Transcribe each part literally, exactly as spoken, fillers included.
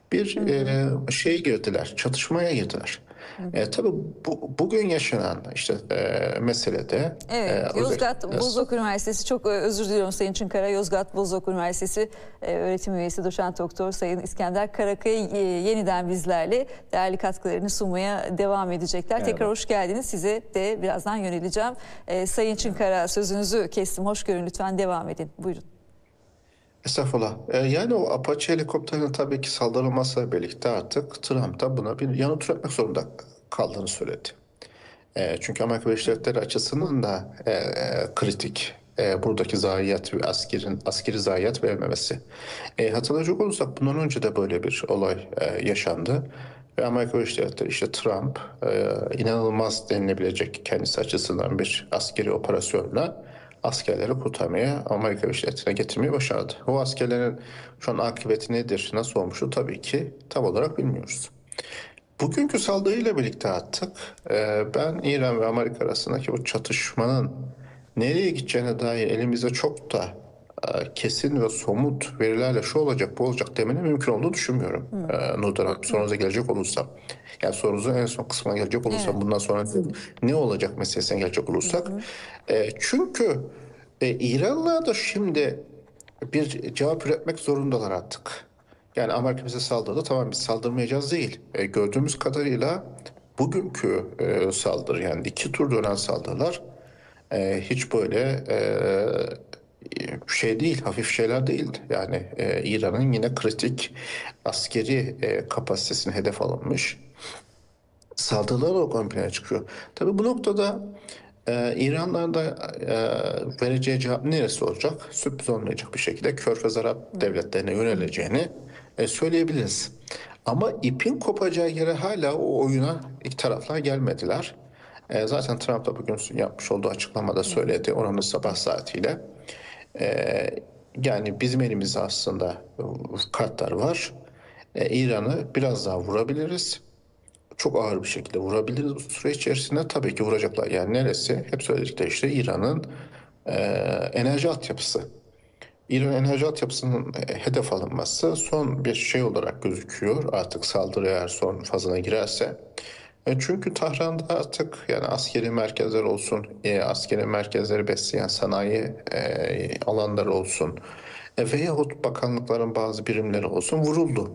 bir Hı hı. e, şeye girdiler, çatışmaya girdiler. Hı hı. E, tabii bu, bugün yaşanan işte e, meselede e, Evet, Yozgat özellikle Bozok Üniversitesi, çok e, özür diliyorum Sayın Çınkara, Yozgat Bozok Üniversitesi e, öğretim üyesi doçent doktor Sayın İskender Karakaya e, yeniden bizlerle değerli katkılarını sunmaya devam edecekler. Tekrar merhaba. hoş geldiniz. Size de birazdan yöneleceğim. E, Sayın Çınkara, sözünüzü kestim. Hoş görün, lütfen devam edin. Buyurun. Estağfurullah. E, yani o Apache helikopterinin tabii ki saldırılmasıyla birlikte artık Trump da buna bir yanıt üretmek zorunda kaldığını söyledi. E, çünkü Amerika Birleşik Devletleri açısından da e, e, kritik. E, buradaki zayiat ve askerin askeri zayiat vermemesi. E, hatırlayacak olursak bundan önce de böyle bir olay e, yaşandı. Ve Amerika Birleşik Devletleri işte Trump e, inanılmaz denilebilecek kendisi açısından bir askeri operasyonla askerleri kurtarmaya, Amerika Birleşik Devletleri'ne getirmeyi başardı. O askerlerin şu an akıbeti nedir, nasıl olmuşu tabii ki tam olarak bilmiyoruz. Bugünkü saldırıyla birlikte artık e, ben İran ve Amerika arasındaki bu çatışmanın nereye gideceğine dair elimizde çok da e, kesin ve somut verilerle şu olacak bu olacak demenin mümkün olduğunu düşünmüyorum. Hı. E, Nurdan Hanım, Hı. sorunuza gelecek olursam. Yani sorunuzun en son kısmına gelecek Evet. olursam bundan sonra ne olacak meselesine gelecek Hı olursak. hı. E, çünkü e, İranlılar da şimdi bir cevap üretmek zorundalar artık. Yani Amerika bize saldırdı. Tamam, biz saldırmayacağız değil. E, gördüğümüz kadarıyla bugünkü e, saldırı, yani iki tur dönen saldırılar e, hiç böyle e, şey değil, hafif şeyler değil. Yani e, İran'ın yine kritik askeri e, kapasitesine hedef alınmış saldırılar olarak ön plana çıkıyor. Tabii bu noktada e, İran'dan da e, vereceği cevap neresi olacak? Sürpriz olmayacak bir şekilde Körfez Arap Hı. devletlerine yöneleceğini e, söyleyebiliriz. Ama ipin kopacağı yere hala o oyuna ilk taraflar gelmediler. E, zaten Trump da bugün yapmış olduğu açıklamada Hı hı. söyledi. Oranın sabah saatiyle. E, yani bizim elimizde aslında e, kartlar var. E, İran'ı biraz daha vurabiliriz, çok ağır bir şekilde vurabiliriz bu süre içerisinde. Tabii ki vuracaklar. Yani neresi? Hep söyledikleri işte İran'ın e, enerji altyapısı. İran enerji altyapısının e, hedef alınması son bir şey olarak gözüküyor. Artık saldırı eğer son fazına girerse. E, çünkü Tahran'da artık yani askeri merkezler olsun, e, askeri merkezleri besleyen sanayi e, alanları olsun, e, veyahut bakanlıkların bazı birimleri olsun vuruldu.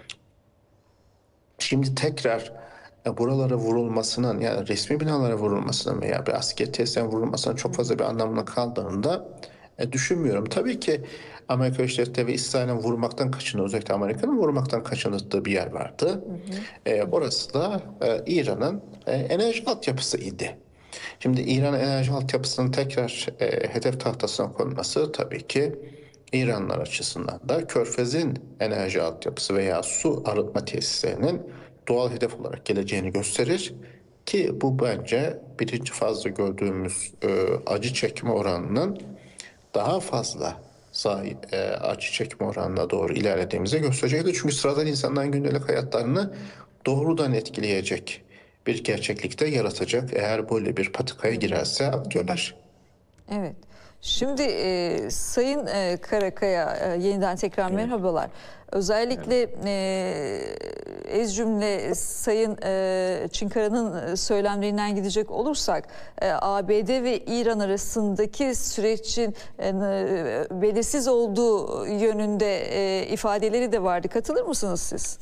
Şimdi tekrar e, buralara vurulmasının, yani resmi binalara vurulmasının veya bir askeri tesislerin vurulmasının Hı çok hı. fazla bir anlamına kaldığını da e, düşünmüyorum. Tabii ki Amerika Birleşik Devletleri ve İsrail'in vurmaktan kaçındığı, özellikle Amerika'nın vurmaktan kaçındığı bir yer vardı. Hı hı. E, orası da e, İran'ın e, enerji altyapısı idi. Şimdi İran enerji altyapısının tekrar e, hedef tahtasına konması tabii ki İranlılar açısından da Körfez'in enerji altyapısı veya su arıtma tesislerinin doğal hedef olarak geleceğini gösterir ki bu bence birinci fazla gördüğümüz e, acı çekme oranının daha fazla say, e, acı çekme oranına doğru ilerlediğimizi gösterecektir. Çünkü sıradan insanların gündelik hayatlarını doğrudan etkileyecek bir gerçeklikte yaratacak eğer böyle bir patikaya girerse aktörler. Evet. Şimdi e, Sayın e, Karakaya, e, yeniden tekrar Evet. merhabalar. Özellikle e, ez cümle Sayın e, Çinkara'nın söylemlerinden gidecek olursak e, A B D ve İran arasındaki sürecin e, belirsiz olduğu yönünde e, ifadeleri de vardı. Katılır mısınız siz?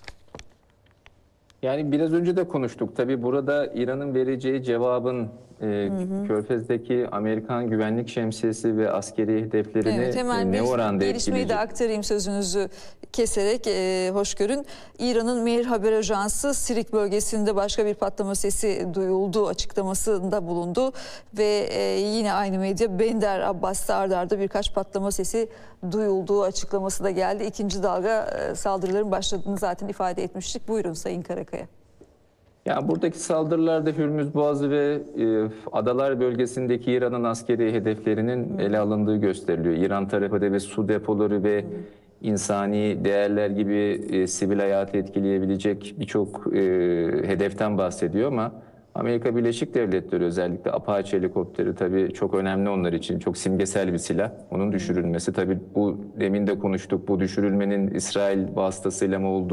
Yani biraz önce de konuştuk. Tabii burada İran'ın vereceği cevabın e, Hı hı. Körfez'deki Amerikan güvenlik şemsiyesi ve askeri Evet, hedeflerini e, hemen ne bir oranda gelişmeyi de etkileyecek? aktarayım sözünüzü keserek, e, hoş görün. İran'ın Mehr Haber Ajansı Sirik bölgesinde başka bir patlama sesi duyuldu açıklamasında bulundu ve e, yine aynı medya Bender Abbas'ta arda arda birkaç patlama sesi duyulduğu açıklaması da geldi. İkinci dalga e, saldırıların başladığını zaten ifade etmiştik. Buyurun Sayın Karakaya. Ya buradaki saldırılarda Hürmüz Boğazı ve e, adalar bölgesindeki İran'ın askeri hedeflerinin Hı ele hı. alındığı gösteriliyor. İran tarafı da ve su depoları Hı ve hı. insani değerler gibi e, sivil hayatı etkileyebilecek birçok e, hedeften bahsediyor ama Amerika Birleşik Devletleri özellikle Apache helikopteri tabii çok önemli onlar için. Çok simgesel bir silah. Onun Hı hı. düşürülmesi tabii bu demin de konuştuk. Bu düşürülmenin İsrail vasıtasıyla mı olduğu